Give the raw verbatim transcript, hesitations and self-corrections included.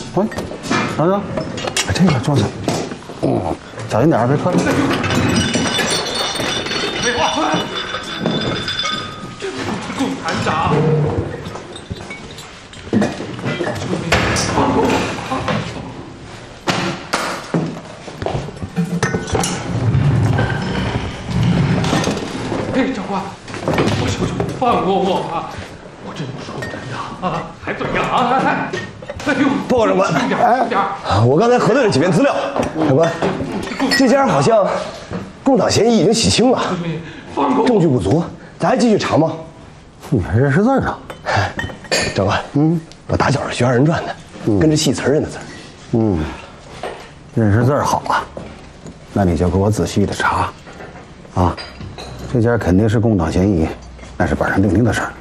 喂，等等，把这个坐下。嗯，小心点，别磕着。 废话，共产党。 哎，长官，我求求你放过我吧！我真不是共产党啊，还怎么样啊？哎，哎呦， 报告长官， 轻点，轻点！ 我刚才核对了几遍资料，长官，这家好像共党嫌疑已经洗清了， 放过我！ 证据不足，咱还继续查吗？ 你还认识字呢？ 长官，嗯，我打小是学二人转的，跟着戏词认的字。 嗯，认识字儿好啊，那你就给我仔细的查，啊，这家肯定是共党嫌疑，那是板上钉钉的事儿。